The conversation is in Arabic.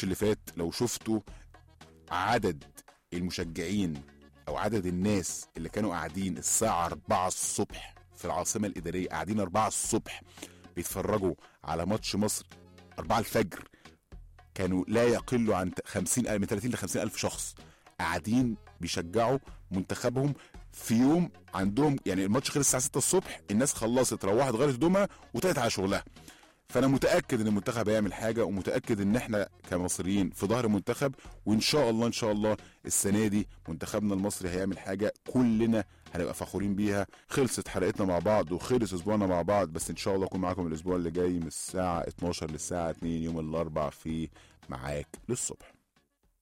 الماتش اللي فات لو شفتوا عدد المشجعين او عدد الناس اللي كانوا قاعدين الساعة 4 الصبح في العاصمة الإدارية، قاعدين 4 الصبح بيتفرجوا على ماتش مصر 4 الفجر، كانوا لا يقلوا عن 50 من 30 ل 50 ألف شخص قاعدين بيشجعوا منتخبهم في يوم عندهم. يعني الماتش خلص الساعة 6 الصبح، الناس خلصت روحت غيرت هدومها وطلعت على شغلها. فانا متاكد ان المنتخب هيعمل حاجه، ومتاكد ان احنا كمصريين في ظهر المنتخب، وان شاء الله ان شاء الله السنه دي منتخبنا المصري هيعمل حاجه كلنا هنبقى فخورين بيها. خلصت حلقتنا مع بعض وخلص اسبوعنا مع بعض، بس ان شاء الله اكون معاكم الاسبوع اللي جاي من الساعه 12 للساعه 2 يوم الاربعاء في معاك للصبح.